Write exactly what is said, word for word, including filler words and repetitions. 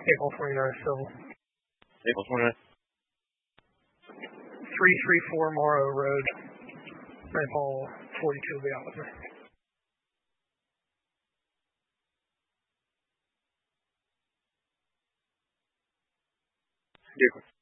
April twenty-ninth, Civil. April twenty-ninth. three thirty-four Morrow Road. Rainfall forty-two will be out with me. Vehicle.